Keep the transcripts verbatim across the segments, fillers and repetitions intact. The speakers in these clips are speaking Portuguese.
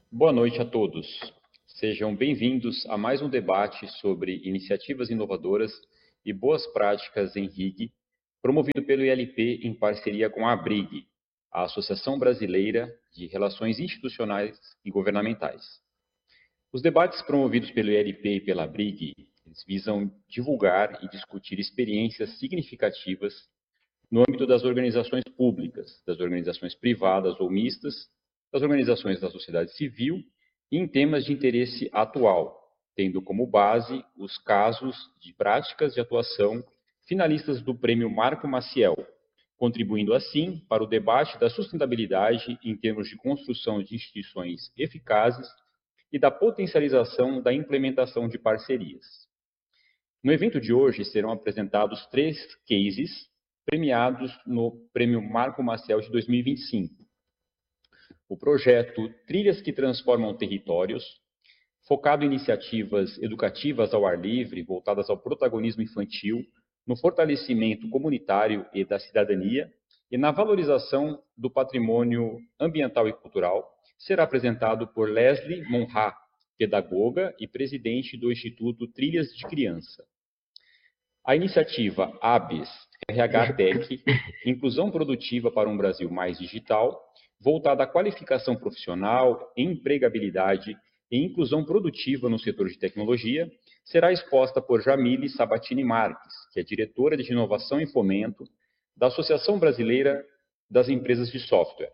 Boa noite a todos. Sejam bem-vindos a mais um debate sobre iniciativas inovadoras e boas práticas em R I G, promovido pelo I L P em parceria com a ABRIG, a Associação Brasileira de Relações Institucionais e Governamentais. Os debates promovidos pelo I L P e pela ABRIG eles visam divulgar e discutir experiências significativas no âmbito das organizações públicas, das organizações privadas ou mistas, das organizações da sociedade civil e em temas de interesse atual, tendo como base os casos de práticas de atuação finalistas do Prêmio Marco Maciel, contribuindo assim para o debate da sustentabilidade em termos de construção de instituições eficazes e da potencialização da implementação de parcerias. No evento de hoje serão apresentados três cases premiados no Prêmio Marco Maciel de dois mil e vinte e cinco. O projeto Trilhas que Transformam Territórios, focado em iniciativas educativas ao ar livre, voltadas ao protagonismo infantil, no fortalecimento comunitário e da cidadania e na valorização do patrimônio ambiental e cultural, será apresentado por Leslie Monra, pedagoga e presidente do Instituto Trilhas de Criança. A iniciativa ABES R H Tech, Inclusão Produtiva para um Brasil Mais Digital, voltada à qualificação profissional, empregabilidade e inclusão produtiva no setor de tecnologia, será exposta por Jamile Sabatini Marques, que é diretora de Inovação e Fomento da Associação Brasileira das Empresas de Software.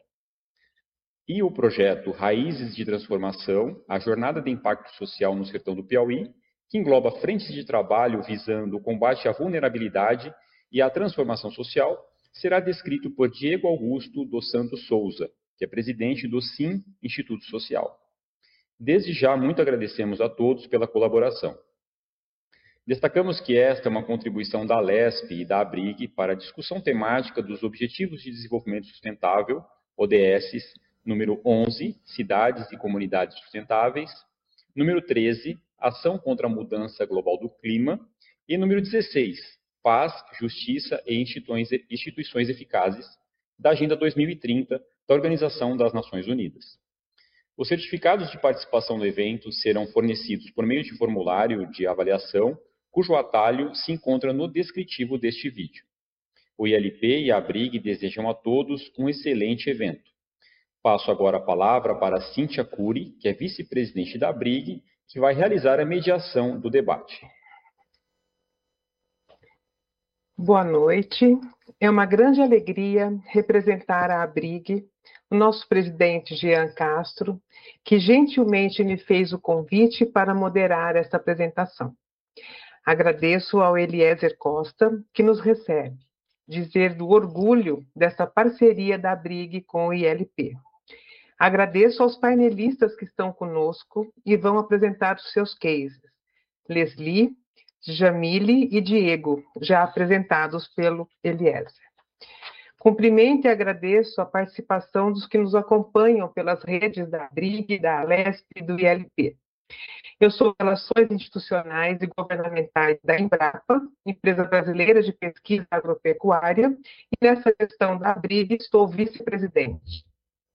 E o projeto Raízes de Transformação, a Jornada de Impacto Social no Sertão do Piauí, que engloba frentes de trabalho visando o combate à vulnerabilidade e à transformação social, será descrito por Diego Augusto dos Santos Souza, que é presidente do Sim Instituto Social. Desde já, muito agradecemos a todos pela colaboração. Destacamos que esta é uma contribuição da Lesp e da ABRIG para a discussão temática dos Objetivos de Desenvolvimento Sustentável, O D S, número onze, Cidades e Comunidades Sustentáveis, número treze, Ação contra a Mudança Global do Clima, e número dezesseis, Paz, Justiça e Instituições Eficazes, da Agenda dois mil e trinta da Organização das Nações Unidas. Os certificados de participação no evento serão fornecidos por meio de formulário de avaliação, cujo atalho se encontra no descritivo deste vídeo. O I L P e a ABRIG desejam a todos um excelente evento. Passo agora a palavra para Cíntia Cury, que é vice-presidente da ABRIG, que vai realizar a mediação do debate. Boa noite. É uma grande alegria representar a ABRIG, o nosso presidente Jean Castro, que gentilmente me fez o convite para moderar esta apresentação. Agradeço ao Eliezer Costa, que nos recebe, dizer do orgulho dessa parceria da ABRIG com o I L P. Agradeço aos painelistas que estão conosco e vão apresentar os seus cases. Leslie, Jamile e Diego, já apresentados pelo Eliezer. Cumprimento e agradeço a participação dos que nos acompanham pelas redes da ABRIG, da Lesp e do I L P. Eu sou Relações Institucionais e Governamentais da Embrapa, Empresa Brasileira de Pesquisa Agropecuária, e nessa gestão da ABRIG estou vice-presidente.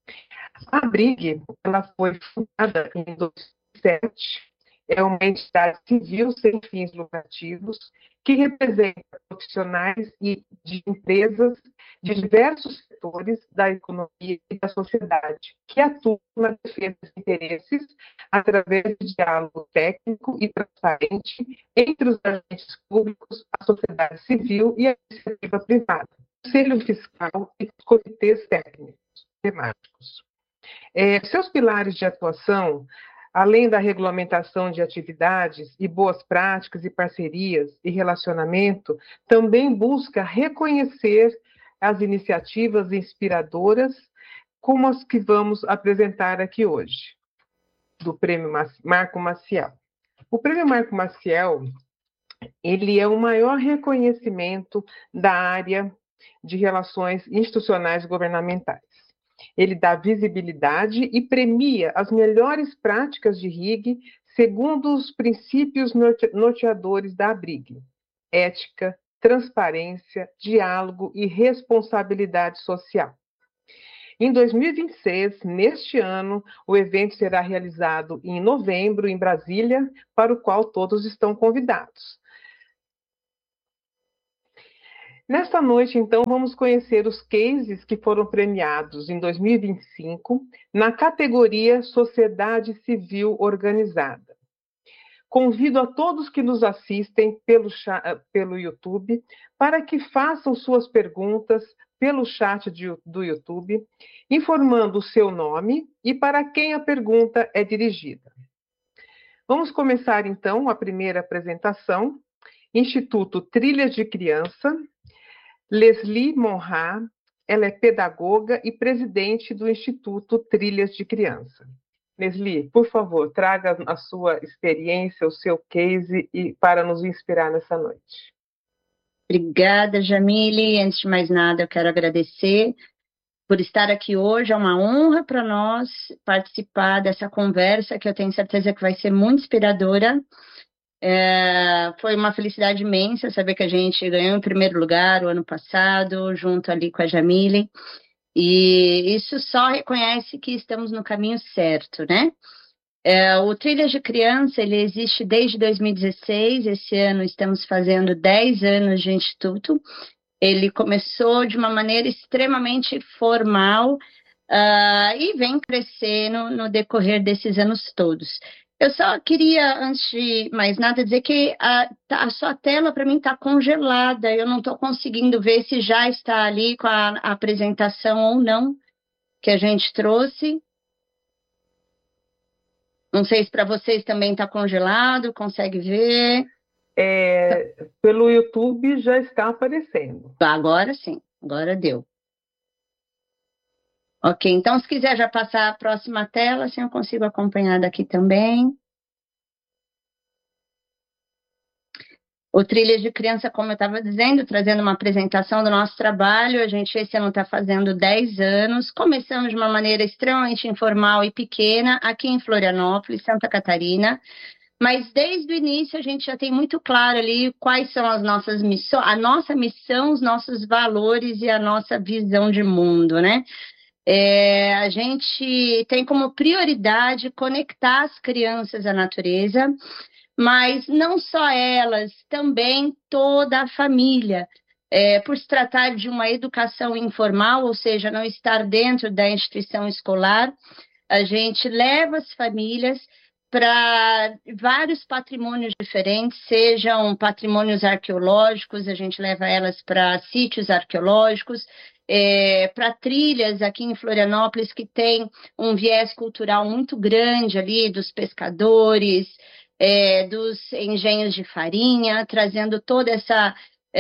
A ABRIG ela foi fundada em dois mil e sete, é uma entidade civil sem fins lucrativos que representa profissionais e de empresas de diversos setores da economia e da sociedade, que atuam na defesa dos interesses através de diálogo técnico e transparente entre os agentes públicos, a sociedade civil e a iniciativa privada, o Conselho Fiscal e os comitês técnicos temáticos. É, seus pilares de atuação, além da regulamentação de atividades e boas práticas e parcerias e relacionamento, também busca reconhecer as iniciativas inspiradoras como as que vamos apresentar aqui hoje, do Prêmio Marco Maciel. O Prêmio Marco Maciel, ele é o maior reconhecimento da área de relações institucionais governamentais. Ele dá visibilidade e premia as melhores práticas de R I G segundo os princípios norteadores da ABRIG: ética, transparência, diálogo e responsabilidade social. Em dois mil e vinte e seis, neste ano, o evento será realizado em novembro, em Brasília, para o qual todos estão convidados. Nesta noite, então, vamos conhecer os cases que foram premiados em dois mil e vinte e cinco na categoria Sociedade Civil Organizada. Convido a todos que nos assistem pelo, chat, pelo YouTube para que façam suas perguntas pelo chat de, do YouTube, informando o seu nome e para quem a pergunta é dirigida. Vamos começar, então, a primeira apresentação. Instituto Trilhas de Criança. Leslie Monrat, ela é pedagoga e presidente do Instituto Trilhas de Criança. Leslie, por favor, traga a sua experiência, o seu case e, para nos inspirar nessa noite. Obrigada, Jamile. Antes de mais nada, eu quero agradecer por estar aqui hoje. É uma honra para nós participar dessa conversa, que eu tenho certeza que vai ser muito inspiradora. É, foi uma felicidade imensa saber que a gente ganhou em primeiro lugar o ano passado, junto ali com a Jamile, e isso só reconhece que estamos no caminho certo, né? É, o Trilhas de Criança, ele existe desde dois mil e dezesseis, esse ano estamos fazendo dez anos de instituto. Ele começou de uma maneira extremamente formal uh, e vem crescendo no decorrer desses anos todos. Eu só queria, antes de mais nada, dizer que a, a sua tela, para mim, está congelada. Eu não estou conseguindo ver se já está ali com a, a apresentação ou não que a gente trouxe. Não sei se para vocês também está congelado, consegue ver? É, pelo YouTube já está aparecendo. Agora sim, agora deu. Ok, então se quiser já passar a próxima tela, assim eu consigo acompanhar daqui também. O Trilhas de Criança, como eu estava dizendo, trazendo uma apresentação do nosso trabalho. A gente esse ano está fazendo dez anos. Começamos de uma maneira extremamente informal e pequena, aqui em Florianópolis, Santa Catarina. Mas desde o início a gente já tem muito claro ali quais são as nossas missões, a nossa missão, os nossos valores e a nossa visão de mundo, né? É, a gente tem como prioridade conectar as crianças à natureza, mas não só elas, também toda a família. É, por se tratar de uma educação informal, ou seja, não estar dentro da instituição escolar, a gente leva as famílias para vários patrimônios diferentes, sejam patrimônios arqueológicos, a gente leva elas para sítios arqueológicos, é, para trilhas aqui em Florianópolis, que tem um viés cultural muito grande ali, dos pescadores, é, dos engenhos de farinha, trazendo toda essa...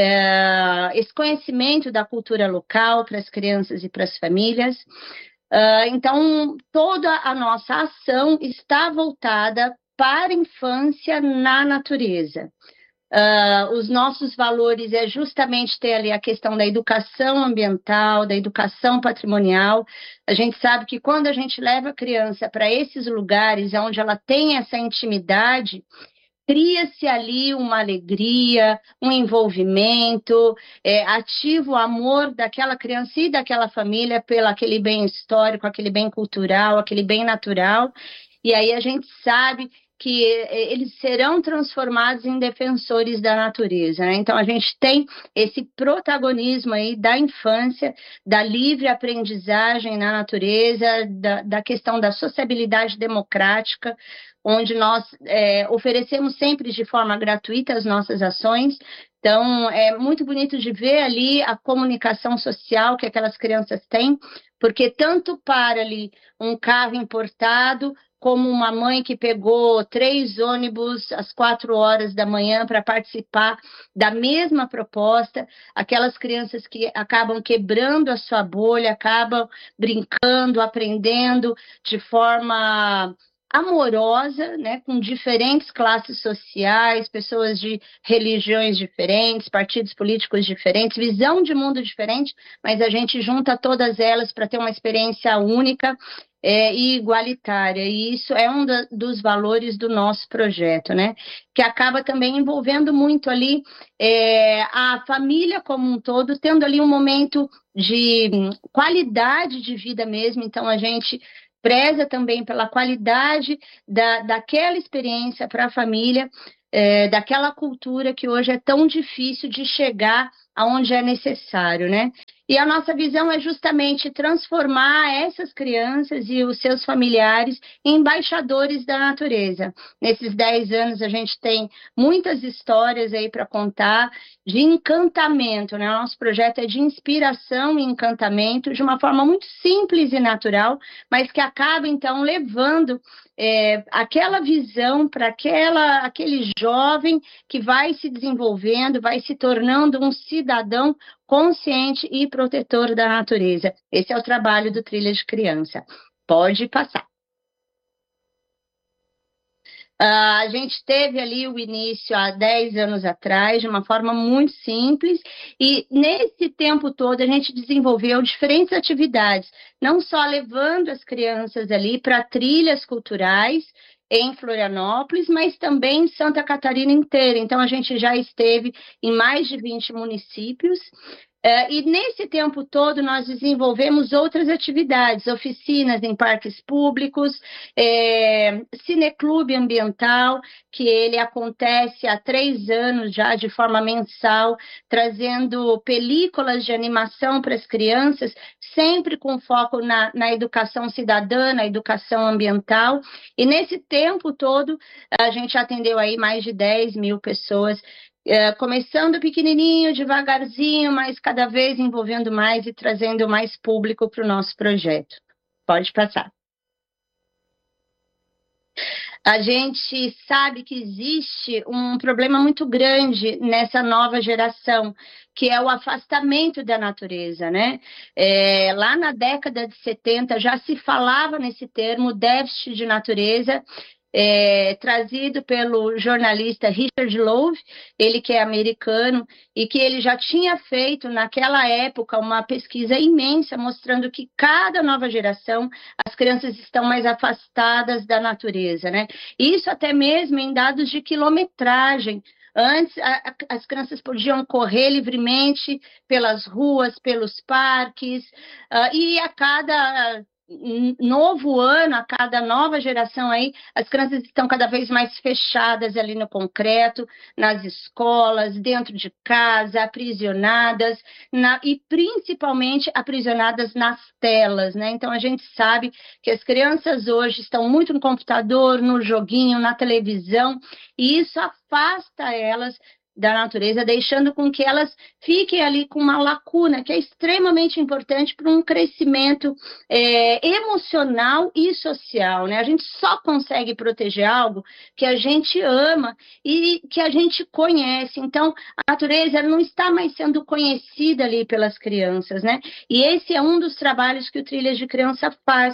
É, esse conhecimento da cultura local para as crianças e para as famílias. Uh, então, toda a nossa ação está voltada para a infância na natureza. Uh, os nossos valores é justamente ter ali a questão da educação ambiental, da educação patrimonial. A gente sabe que quando a gente leva a criança para esses lugares onde ela tem essa intimidade, cria-se ali uma alegria, um envolvimento, é, ativa o amor daquela criança e daquela família pelo aquele bem histórico, aquele bem cultural, aquele bem natural. E aí a gente sabe que eles serão transformados em defensores da natureza, né? Então a gente tem esse protagonismo aí da infância, da livre aprendizagem na natureza, da, da questão da sociabilidade democrática, onde nós é, oferecemos sempre de forma gratuita as nossas ações. Então, é muito bonito de ver ali a comunicação social que aquelas crianças têm, porque tanto para ali um carro importado, como uma mãe que pegou três ônibus às quatro horas da manhã para participar da mesma proposta, aquelas crianças que acabam quebrando a sua bolha, acabam brincando, aprendendo de forma amorosa, né, com diferentes classes sociais, pessoas de religiões diferentes, partidos políticos diferentes, visão de mundo diferente, mas a gente junta todas elas para ter uma experiência única. é, e igualitária, e isso é um da, dos valores do nosso projeto, né? Que acaba também envolvendo muito ali é, a família como um todo, tendo ali um momento de qualidade de vida mesmo, então a gente preza também pela qualidade da, daquela experiência para a família, é, daquela cultura que hoje é tão difícil de chegar aonde é necessário, né? E a nossa visão é justamente transformar essas crianças e os seus familiares em embaixadores da natureza. Nesses dez anos a gente tem muitas histórias aí para contar de encantamento, né? O nosso projeto é de inspiração e encantamento de uma forma muito simples e natural, mas que acaba então levando é, aquela visão para aquela aquele jovem que vai se desenvolvendo, vai se tornando um cidadão consciente e protetor da natureza. Esse é o trabalho do Trilha de Criança. Pode passar. Uh, a gente teve ali o início há dez anos atrás, de uma forma muito simples, e nesse tempo todo a gente desenvolveu diferentes atividades, não só levando as crianças ali para trilhas culturais em Florianópolis, mas também em Santa Catarina inteira. Então a gente já esteve em mais de vinte municípios. Uh, e nesse tempo todo nós desenvolvemos outras atividades, oficinas em parques públicos, é, cineclube ambiental, que ele acontece há três anos já de forma mensal, trazendo películas de animação para as crianças, sempre com foco na, na educação cidadã, na educação ambiental. E nesse tempo todo a gente atendeu aí mais de dez mil pessoas, É, começando pequenininho, devagarzinho, mas cada vez envolvendo mais e trazendo mais público para o nosso projeto. Pode passar. A gente sabe que existe um problema muito grande nessa nova geração, que é o afastamento da natureza, né? É, lá na década de setenta já se falava nesse termo, déficit de natureza, É, trazido pelo jornalista Richard Louv, ele que é americano, e que ele já tinha feito naquela época uma pesquisa imensa mostrando que cada nova geração, as crianças estão mais afastadas da natureza, né? Isso até mesmo em dados de quilometragem. Antes, a, a, as crianças podiam correr livremente pelas ruas, pelos parques, uh, e a cada novo ano, a cada nova geração aí, as crianças estão cada vez mais fechadas ali no concreto, nas escolas, dentro de casa, aprisionadas, na, e principalmente aprisionadas nas telas, né? Então a gente sabe que as crianças hoje estão muito no computador, no joguinho, na televisão, e isso afasta elas da natureza, deixando com que elas fiquem ali com uma lacuna que é extremamente importante para um crescimento é, emocional e social, né? A gente só consegue proteger algo que a gente ama e que a gente conhece. Então, a natureza ela não está mais sendo conhecida ali pelas crianças, né? E esse é um dos trabalhos que o Trilhas de Criança faz.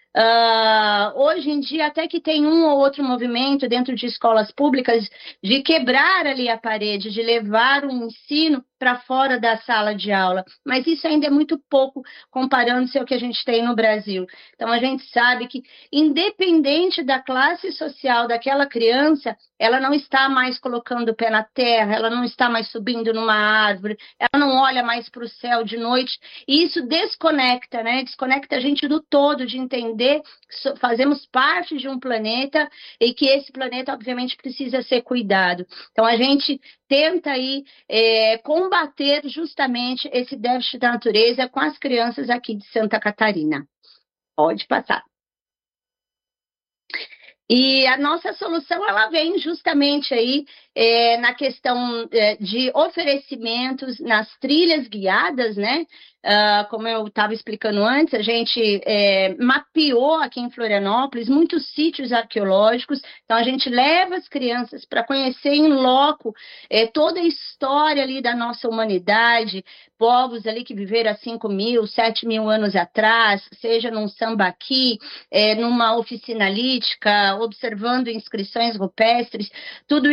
Uh, hoje em dia até que tem um ou outro movimento dentro de escolas públicas de quebrar ali a parede, de levar o ensino para fora da sala de aula, mas isso ainda é muito pouco comparando-se ao que a gente tem no Brasil. Então a gente sabe que independente da classe social daquela criança, ela não está mais colocando o pé na terra, ela não está mais subindo numa árvore, ela não olha mais para o céu de noite, e isso desconecta, né? Desconecta a gente do todo, de entender que fazemos parte de um planeta e que esse planeta, obviamente, precisa ser cuidado. Então, a gente tenta aí é, combater justamente esse déficit da natureza com as crianças aqui de Santa Catarina. Pode passar. E a nossa solução, ela vem justamente aí é, na questão é, de oferecimentos nas trilhas guiadas, né? Uh, como eu estava explicando antes, a gente é, mapeou aqui em Florianópolis muitos sítios arqueológicos, então a gente leva as crianças para conhecer em loco é, toda a história ali da nossa humanidade, povos ali que viveram há cinco mil, sete mil anos atrás, seja num sambaqui, é, numa oficina lítica, observando inscrições rupestres, tudo isso que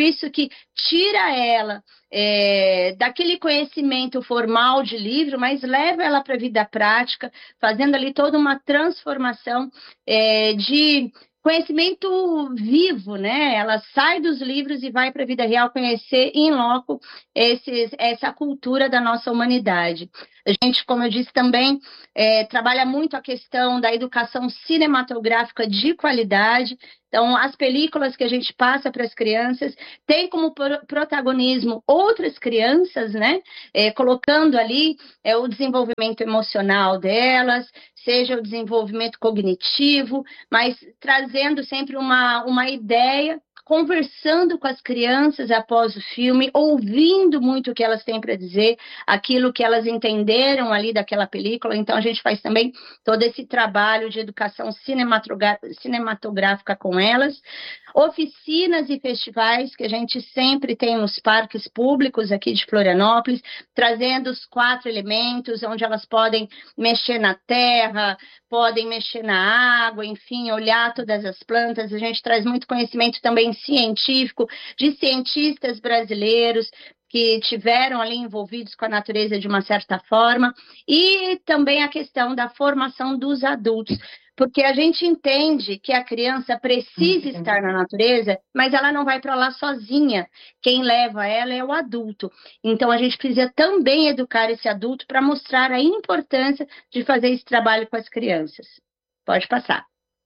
tira ela é, daquele conhecimento formal de livro, mas leva ela para a vida prática, fazendo ali toda uma transformação é, de conhecimento vivo, né? Ela sai dos livros e vai para a vida real conhecer em loco esses, essa cultura da nossa humanidade. A gente, como eu disse também, é, trabalha muito a questão da educação cinematográfica de qualidade. Então, as películas que a gente passa para as crianças têm como protagonismo outras crianças, né? É, colocando ali é, o desenvolvimento emocional delas, seja o desenvolvimento cognitivo, mas trazendo sempre uma, uma ideia, conversando com as crianças após o filme, ouvindo muito o que elas têm para dizer, aquilo que elas entenderam ali daquela película. Então, a gente faz também todo esse trabalho de educação cinematográfica com elas. Oficinas e festivais que a gente sempre tem nos parques públicos aqui de Florianópolis, trazendo os quatro elementos, onde elas podem mexer na terra, podem mexer na água, enfim, olhar todas as plantas. A gente traz muito conhecimento também científico, de cientistas brasileiros que tiveram ali envolvidos com a natureza de uma certa forma, e também a questão da formação dos adultos, porque a gente entende que a criança precisa estar na natureza, mas ela não vai para lá sozinha. Quem leva ela é o adulto. Então, a gente precisa também educar esse adulto para mostrar a importância de fazer esse trabalho com as crianças. Pode passar.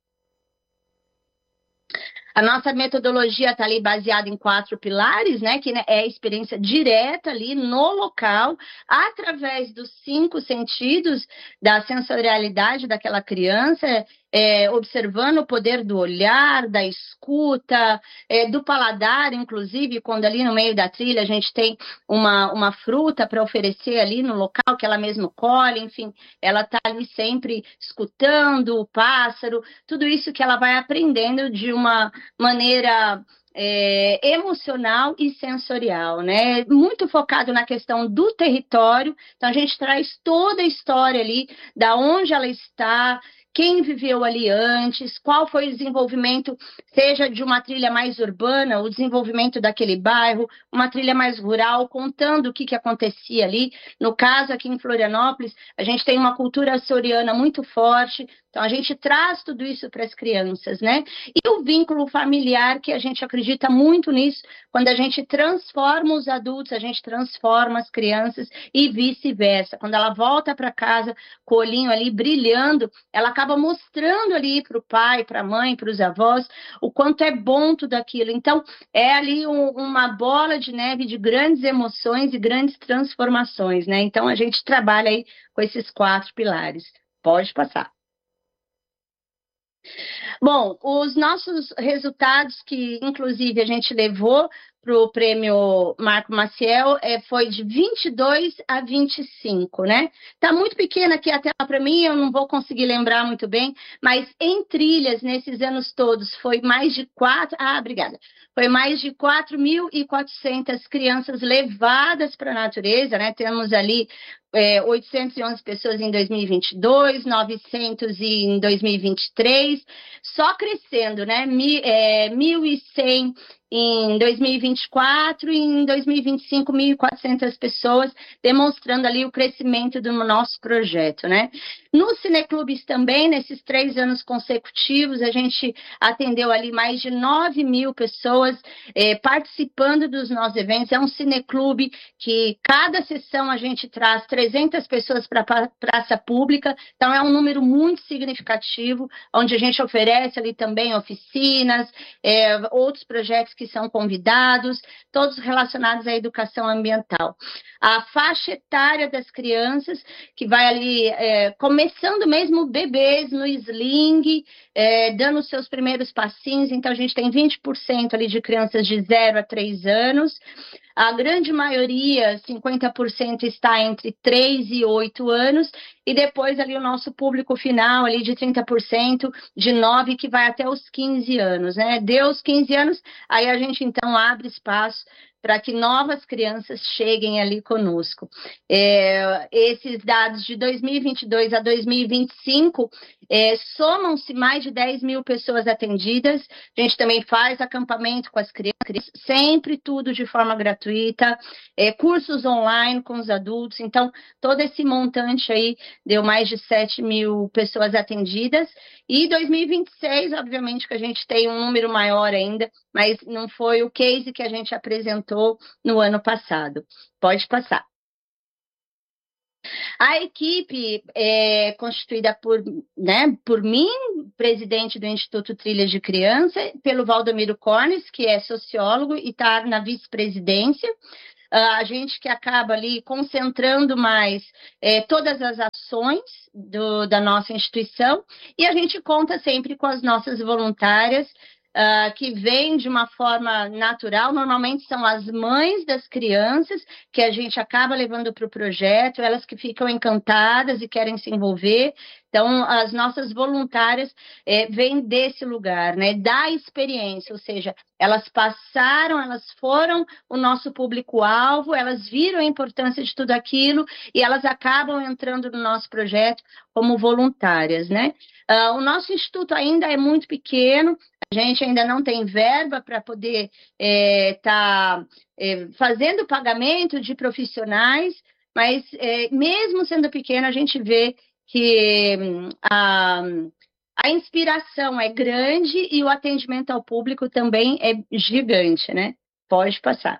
A nossa metodologia está ali baseada em quatro pilares, né? Que é a experiência direta ali no local, através dos cinco sentidos da sensorialidade daquela criança, é, observando o poder do olhar, da escuta, é, do paladar, inclusive, quando ali no meio da trilha a gente tem uma, uma fruta para oferecer ali no local que ela mesma colhe, enfim, ela está ali sempre escutando o pássaro, tudo isso que ela vai aprendendo de uma maneira é, emocional e sensorial, né? Muito focado na questão do território. Então, a gente traz toda a história ali, da onde ela está, quem viveu ali antes, qual foi o desenvolvimento, seja de uma trilha mais urbana, o desenvolvimento daquele bairro, uma trilha mais rural, contando o que, que acontecia ali. No caso, aqui em Florianópolis, a gente tem uma cultura açoriana muito forte, então a gente traz tudo isso para as crianças, né? E o vínculo familiar, que a gente acredita muito nisso, quando a gente transforma os adultos, a gente transforma as crianças e vice-versa. Quando ela volta para casa com o olhinho ali brilhando, ela acaba mostrando ali para o pai, para a mãe, para os avós, o quanto é bom tudo aquilo. Então, é ali um, uma bola de neve de grandes emoções e grandes transformações, né? Então, a gente trabalha aí com esses quatro pilares. Pode passar. Bom, os nossos resultados, que inclusive a gente levou para o prêmio Marco Maciel, é, foi de vinte e dois a vinte e cinco, né? Tá muito pequena aqui a tela para mim, eu não vou conseguir lembrar muito bem, mas em trilhas, nesses anos todos, foi mais de quatro... Ah, obrigada. Foi mais de quatro mil e quatrocentas crianças levadas para a natureza, né? Temos ali é, oitocentas e onze pessoas em dois mil e vinte e dois, novecentos em dois mil e vinte e três, só crescendo, né? Mi, é, mil e cem em dois mil e vinte e quatro e em dois mil e vinte e cinco, mil e quatrocentas pessoas, demonstrando ali o crescimento do nosso projeto, né? Nos cineclubes também, nesses três anos consecutivos, a gente atendeu ali mais de nove mil pessoas eh, participando dos nossos eventos. É um cineclube que cada sessão a gente traz trezentas pessoas para a praça pública, então é um número muito significativo, onde a gente oferece ali também oficinas, eh, outros projetos que são convidados, todos relacionados à educação ambiental. A faixa etária das crianças, que vai ali é, começando mesmo bebês no sling, é, dando os seus primeiros passinhos, então a gente tem vinte por cento ali de crianças de zero a três anos, a grande maioria, cinquenta por cento, está entre três e oito anos, e depois ali o nosso público final ali de trinta por cento, de nove, que vai até os quinze anos, né? Deu os quinze anos, aí a gente então abre espaço para que novas crianças cheguem ali conosco. É, esses dados de dois mil e vinte e dois a dois mil e vinte e cinco é, somam-se mais de dez mil pessoas atendidas. A gente também faz acampamento com as crianças, sempre tudo de forma gratuita, é, cursos online com os adultos. Então, todo esse montante aí deu mais de sete mil pessoas atendidas. E dois mil e vinte e seis, obviamente, que a gente tem um número maior ainda, mas não foi o case que a gente apresentou no ano passado. Pode passar. A equipe é constituída por, né, por mim, presidente do Instituto Trilhas de Criança, pelo Valdomiro Cornes, que é sociólogo e está na vice-presidência. A gente que acaba ali concentrando mais é, todas as ações do, da nossa instituição, e a gente conta sempre com as nossas voluntárias, Uh, que vem de uma forma natural. Normalmente são as mães das crianças que a gente acaba levando para o projeto, elas que ficam encantadas e querem se envolver. Então, as nossas voluntárias é, vêm desse lugar, né, da experiência, ou seja, elas passaram, elas foram o nosso público-alvo, elas viram a importância de tudo aquilo e elas acabam entrando no nosso projeto como voluntárias, né? Uh, o nosso instituto ainda é muito pequeno, a gente ainda não tem verba para poder estar é, tá, é, fazendo pagamento de profissionais, mas é, mesmo sendo pequeno, a gente vê que hum, a, a inspiração é grande e o atendimento ao público também é gigante, né? Pode passar.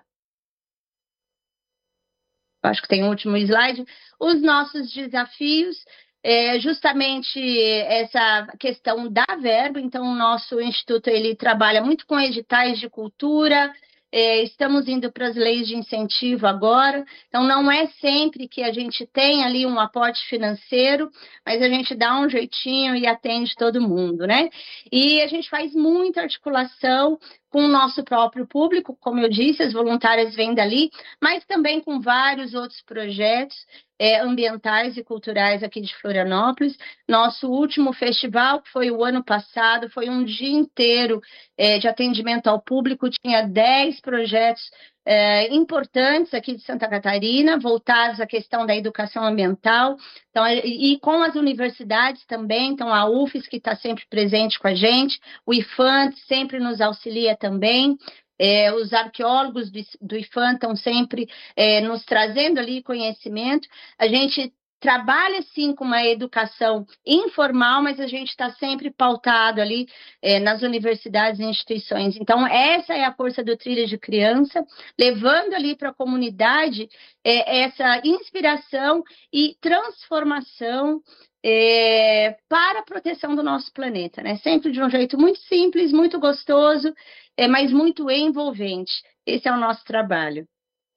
Acho que tem o último slide. Os nossos desafios. É justamente essa questão da verba. Então, o nosso instituto ele trabalha muito com editais de cultura, é, estamos indo para as leis de incentivo agora, então não é sempre que a gente tem ali um aporte financeiro, mas a gente dá um jeitinho e atende todo mundo, né? E a gente faz muita articulação com o nosso próprio público, como eu disse, as voluntárias vêm dali, mas também com vários outros projetos é, ambientais e culturais aqui de Florianópolis. Nosso último festival, que foi o ano passado, foi um dia inteiro é, de atendimento ao público, tinha dez projetos É, importantes aqui de Santa Catarina, voltados à questão da educação ambiental, então, e, e com as universidades também, então a U F S que está sempre presente com a gente, o IFAM sempre nos auxilia também, é, os arqueólogos do, do IFAM estão sempre é, nos trazendo ali conhecimento, a gente trabalha, sim, com uma educação informal, mas a gente está sempre pautado ali é, nas universidades e instituições. Então, essa é a força do Trilhas de Criança, levando ali para a comunidade é, essa inspiração e transformação é, para a proteção do nosso planeta, né? Sempre de um jeito muito simples, muito gostoso, é, mas muito envolvente. Esse é o nosso trabalho.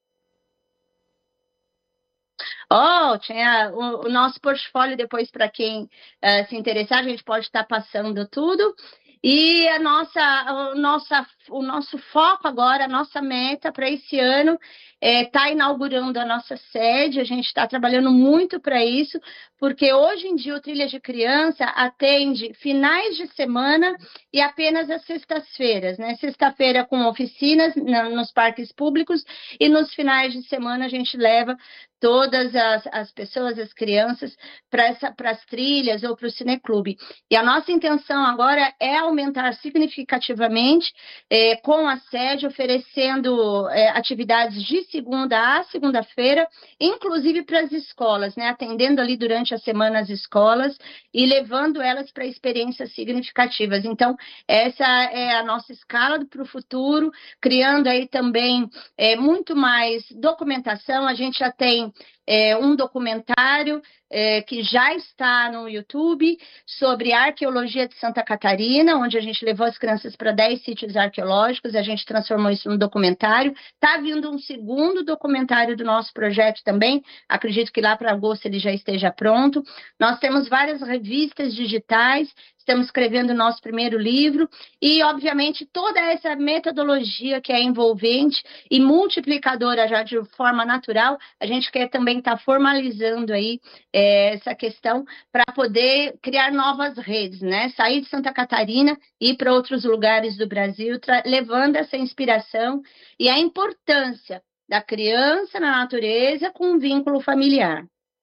Oh, tinha o, o nosso portfólio depois para quem uh, se interessar, a gente pode estar passando tudo. E a nossa, o, nossa, o nosso foco agora, a nossa meta para esse ano é estar inaugurando a nossa sede. A gente está trabalhando muito para isso, porque hoje em dia o Trilhas de Criança atende finais de semana e apenas às sextas-feiras, né? Sexta-feira com oficinas na, nos parques públicos e nos finais de semana a gente leva todas as, as pessoas, as crianças, para as trilhas ou para o cineclube. E a nossa intenção agora é aumentar significativamente é, com a sede, oferecendo é, atividades de segunda a segunda-feira, inclusive para as escolas, né? Atendendo ali durante a semana as escolas e levando elas para experiências significativas. Então, essa é a nossa escala para o futuro, criando aí também é, muito mais documentação. A gente já tem É, um documentário é, que já está no YouTube sobre a arqueologia de Santa Catarina, onde a gente levou as crianças para dez sítios arqueológicos, a gente transformou isso num documentário. Está vindo um segundo documentário do nosso projeto também, acredito que lá para agosto ele já esteja pronto. Nós temos várias revistas digitais, estamos escrevendo o nosso primeiro livro e, obviamente, toda essa metodologia que é envolvente e multiplicadora já de forma natural, a gente quer também estar tá formalizando aí é, essa questão para poder criar novas redes, né? Sair de Santa Catarina e ir para outros lugares do Brasil, levando essa inspiração e a importância da criança na natureza com um vínculo familiar.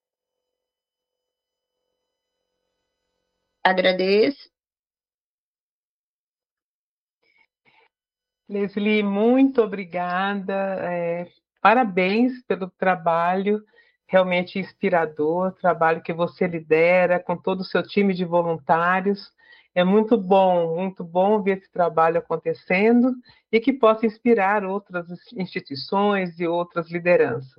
Agradeço. Leslie, muito obrigada. É, parabéns pelo trabalho, realmente inspirador, trabalho que você lidera com todo o seu time de voluntários. É muito bom, muito bom ver esse trabalho acontecendo e que possa inspirar outras instituições e outras lideranças.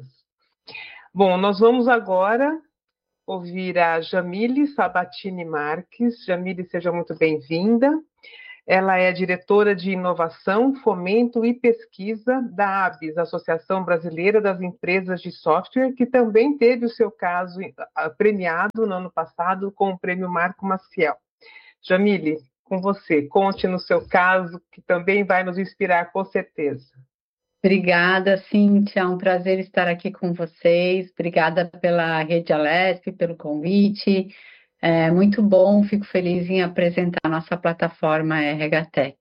Bom, nós vamos agora ouvir a Jamile Sabatini Marques. Jamile, seja muito bem-vinda. Ela é diretora de Inovação, Fomento e Pesquisa da A B I S, Associação Brasileira das Empresas de Software, que também teve o seu caso premiado no ano passado com o Prêmio Marco Maciel. Jamile, com você, conte no seu caso, que também vai nos inspirar, com certeza. Obrigada, Cíntia, é um prazer estar aqui com vocês. Obrigada pela Rede Alesp, pelo convite. É muito bom, fico feliz em apresentar a nossa plataforma R H Tech.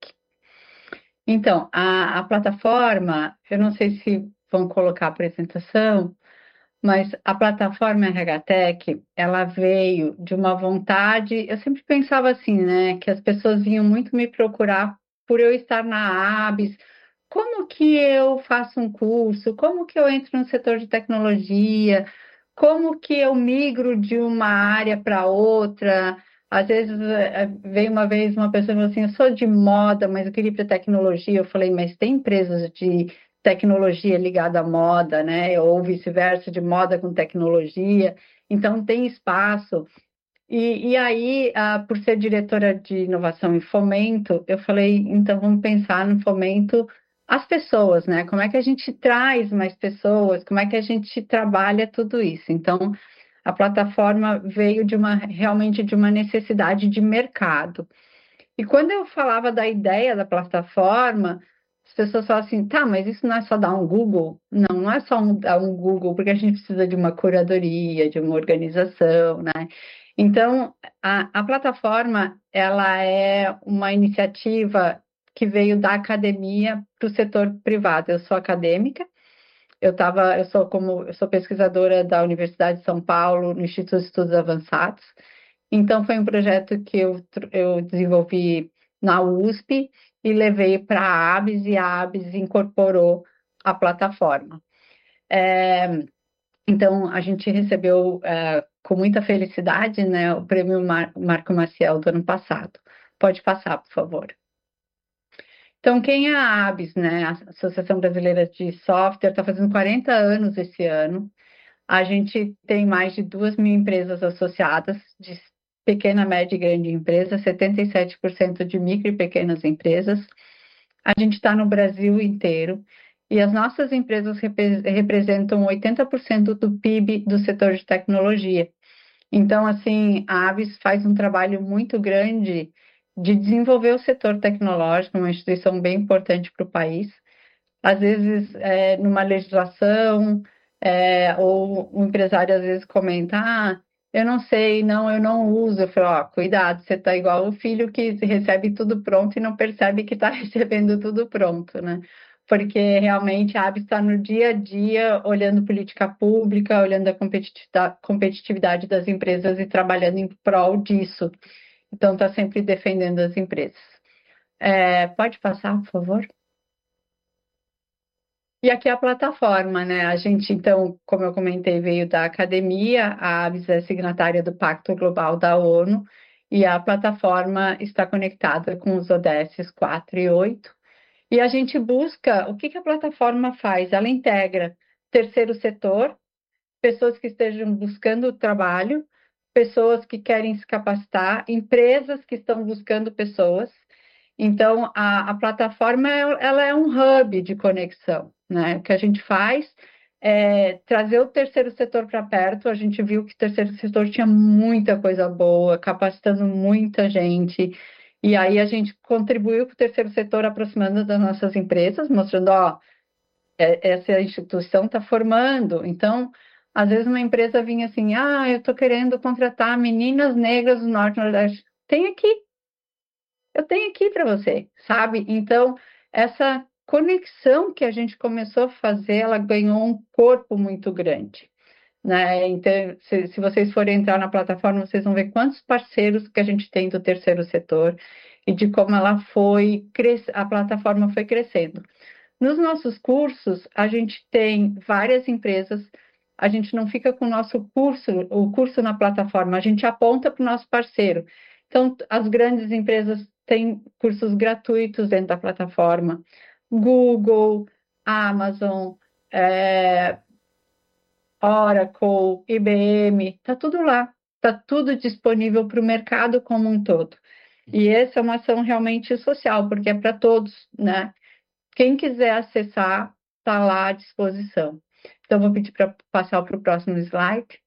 Então, a, a plataforma, eu não sei se vão colocar a apresentação, mas a plataforma R H Tech, ela veio de uma vontade, eu sempre pensava assim, né, que as pessoas vinham muito me procurar por eu estar na A B I S. Como que eu faço um curso? Como que eu entro no setor de tecnologia? Como que eu migro de uma área para outra? Às vezes, veio uma vez uma pessoa e falou assim, eu sou de moda, mas eu queria ir para tecnologia. Eu falei, mas tem empresas de tecnologia ligada à moda, né? Ou vice-versa, de moda com tecnologia. Então, tem espaço. E, e aí, ah, por ser diretora de inovação e fomento, eu falei, então vamos pensar no fomento as pessoas, né? Como é que a gente traz mais pessoas? Como é que a gente trabalha tudo isso? Então, a plataforma veio de uma realmente de uma necessidade de mercado. E quando eu falava da ideia da plataforma, as pessoas falam assim, tá, mas isso não é só dar um Google? Não, não é só um, dar um Google, porque a gente precisa de uma curadoria, de uma organização, né? Então, a, a plataforma, ela é uma iniciativa que veio da academia para o setor privado. Eu sou acadêmica, eu tava, eu sou como eu sou pesquisadora da Universidade de São Paulo, no Instituto de Estudos Avançados. Então foi um projeto que eu, eu desenvolvi na U S P e levei para a A B I S e a A B I S incorporou a plataforma. É, então a gente recebeu é, com muita felicidade, né, o Prêmio Mar- Marco Maciel do ano passado. Pode passar, por favor. Então, quem é a A B I S, né? A Associação Brasileira de Software, está fazendo quarenta anos esse ano. A gente tem mais de duas mil empresas associadas, de pequena, média e grande empresa, setenta e sete por cento de micro e pequenas empresas. A gente está no Brasil inteiro e as nossas empresas repre- representam oitenta por cento do P I B do setor de tecnologia. Então, assim, a A B I S faz um trabalho muito grande de desenvolver o setor tecnológico, uma instituição bem importante para o país. Às vezes, é, numa legislação, é, ou o empresário às vezes comenta, ah, eu não sei, não, eu não uso. Eu falo, ó, cuidado, você está igual o filho que recebe tudo pronto e não percebe que está recebendo tudo pronto, né? Porque realmente a A B I S está no dia a dia olhando política pública, olhando a competitividade, competitividade das empresas e trabalhando em prol disso. Então, está sempre defendendo as empresas. É, pode passar, por favor? E aqui a plataforma, né? A gente, então, como eu comentei, veio da academia, a A B I S é signatária do Pacto Global da ONU, e a plataforma está conectada com os O D S quatro e oito. E a gente busca, o que, que a plataforma faz? Ela integra terceiro setor, pessoas que estejam buscando trabalho, pessoas que querem se capacitar, empresas que estão buscando pessoas. Então, a, a plataforma ela é um hub de conexão, né? O que a gente faz é, trazer o terceiro setor para perto. A gente viu que o terceiro setor tinha muita coisa boa, capacitando muita gente. E aí a gente contribuiu com o terceiro setor aproximando das nossas empresas, mostrando, ó, é, essa instituição está formando. Então, às vezes uma empresa vinha assim, ah, eu estou querendo contratar meninas negras do Norte e Nordeste. Tem aqui. Eu tenho aqui para você, sabe? Então, essa conexão que a gente começou a fazer, ela ganhou um corpo muito grande, né? Então, se, se vocês forem entrar na plataforma, vocês vão ver quantos parceiros que a gente tem do terceiro setor e de como ela foi, a plataforma foi crescendo. Nos nossos cursos, a gente tem várias empresas, a gente não fica com o nosso curso, o curso na plataforma, a gente aponta para o nosso parceiro. Então, as grandes empresas têm cursos gratuitos dentro da plataforma. Google, Amazon, é, Oracle, I B M, está tudo lá. Está tudo disponível para o mercado como um todo. E essa é uma ação realmente social, porque é para todos, né? Quem quiser acessar, está lá à disposição. Então, vou pedir para passar para o próximo slide.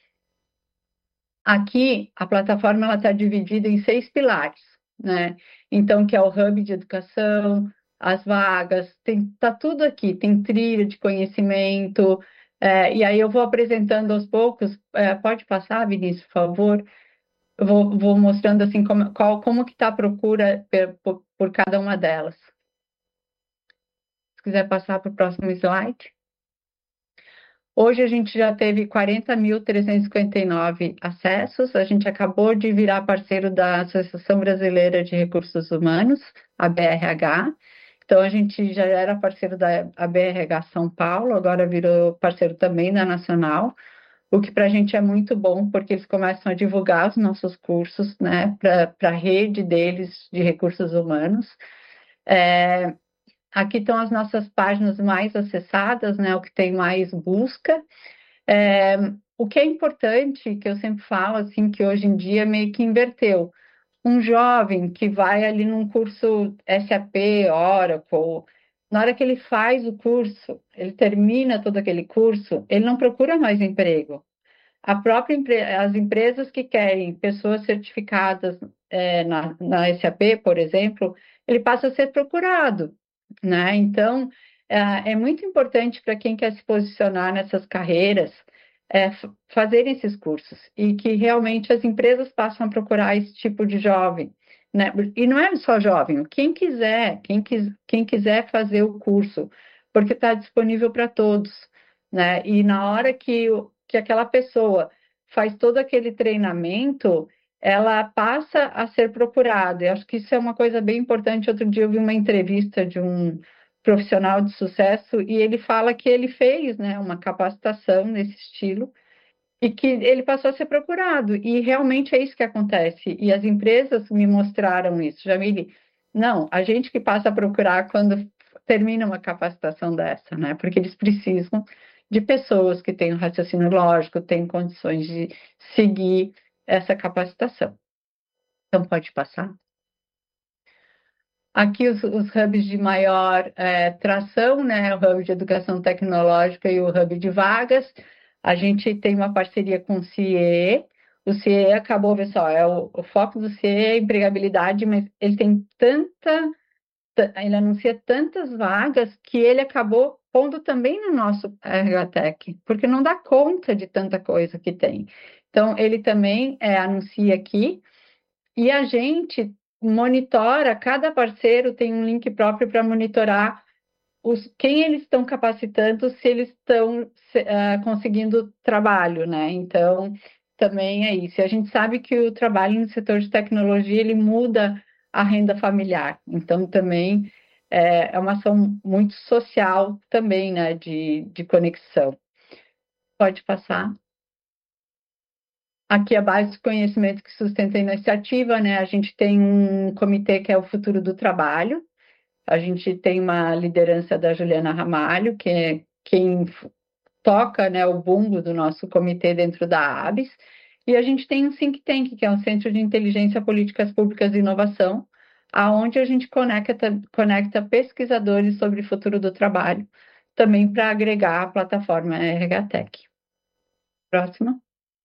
Aqui, a plataforma está dividida em seis pilares, né? Então, que é o hub de educação, as vagas, está tudo aqui, tem trilha de conhecimento, é, e aí eu vou apresentando aos poucos, é, pode passar, Vinícius, por favor? Eu vou, vou mostrando assim como, qual, como que está a procura por, por cada uma delas. Se quiser passar para o próximo slide. Hoje a gente já teve quarenta mil trezentos e cinquenta e nove acessos, a gente acabou de virar parceiro da Associação Brasileira de Recursos Humanos, a B R H, então a gente já era parceiro da B R H São Paulo, agora virou parceiro também da Nacional, o que para a gente é muito bom, porque eles começam a divulgar os nossos cursos, né, para a rede deles de recursos humanos. É, Aqui estão as nossas páginas mais acessadas, né, o que tem mais busca. É, o que é importante, que eu sempre falo, assim, que hoje em dia meio que inverteu. Um jovem que vai ali num curso S A P, Oracle, na hora que ele faz o curso, ele termina todo aquele curso, ele não procura mais emprego. A própria, as empresas que querem pessoas certificadas é, na, na S A P, por exemplo, ele passa a ser procurado. Né? Então, é, é muito importante para quem quer se posicionar nessas carreiras é, fazer esses cursos e que realmente as empresas passam a procurar esse tipo de jovem. Né? E não é só jovem, quem quiser, quem, quis, quem quiser fazer o curso, porque está disponível para todos. Né? E na hora que, que aquela pessoa faz todo aquele treinamento, ela passa a ser procurada. Eu acho que isso é uma coisa bem importante. Outro dia eu vi uma entrevista de um profissional de sucesso e ele fala que ele fez, né, uma capacitação nesse estilo e que ele passou a ser procurado. E realmente é isso que acontece. E as empresas me mostraram isso. Jamile, não, a gente que passa a procurar quando termina uma capacitação dessa, né, porque eles precisam de pessoas que tenham raciocínio lógico, têm condições de seguir essa capacitação. Então, pode passar. Aqui os, os hubs de maior é, tração, né? O hub de educação tecnológica e o hub de vagas. A gente tem uma parceria com o C I E. O C I E acabou, pessoal, é o, o foco do C I E é a empregabilidade, mas ele tem tanta, ele anuncia tantas vagas que ele acabou pondo também no nosso R H Tech, porque não dá conta de tanta coisa que tem. Então, ele também é, anuncia aqui e a gente monitora, cada parceiro tem um link próprio para monitorar os, quem eles estão capacitando, se eles estão uh, conseguindo trabalho, né? Então, também é isso. E a gente sabe que o trabalho no setor de tecnologia, ele muda a renda familiar. Então, também é, é uma ação muito social também, né? De, de conexão. Pode passar. Aqui a base de conhecimento que sustenta a iniciativa, né? A gente tem um comitê que é o Futuro do Trabalho. A gente tem uma liderança da Juliana Ramalho, que é quem toca, né, o bumbo do nosso comitê dentro da ABS. E a gente tem um think tank, que é um Centro de Inteligência, Políticas Públicas e Inovação, aonde a gente conecta, conecta pesquisadores sobre o futuro do trabalho, também para agregar a plataforma R H Tech. Próxima.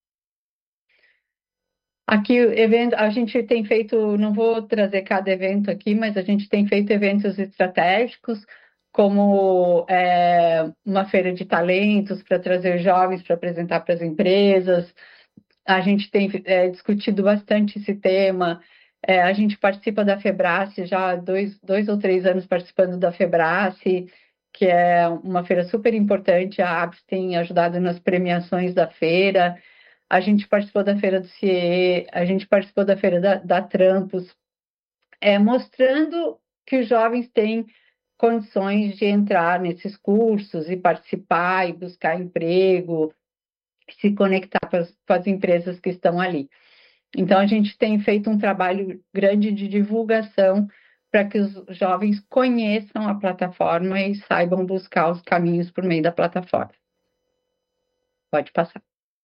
Aqui, evento, a gente tem feito, não vou trazer cada evento aqui, mas a gente tem feito eventos estratégicos, como é, uma feira de talentos para trazer jovens para apresentar para as empresas. A gente tem é, discutido bastante esse tema. É, a gente participa da Febrace, já há dois, dois ou três anos participando da Febrace, que é uma feira super importante. A ABS tem ajudado nas premiações da feira. A gente participou da feira do C I E, a gente participou da feira da, da Trampos, é, mostrando que os jovens têm condições de entrar nesses cursos e participar e buscar emprego, se conectar com as, com as empresas que estão ali. Então, a gente tem feito um trabalho grande de divulgação para que os jovens conheçam a plataforma e saibam buscar os caminhos por meio da plataforma. Pode passar.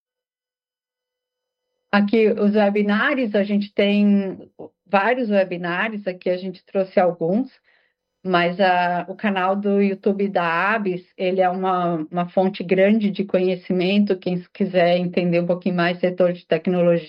Aqui, os webinários, a gente tem vários webinários, aqui a gente trouxe alguns, mas a, o canal do YouTube da ABS, ele é uma, uma fonte grande de conhecimento. Quem quiser entender um pouquinho mais setor de tecnologia,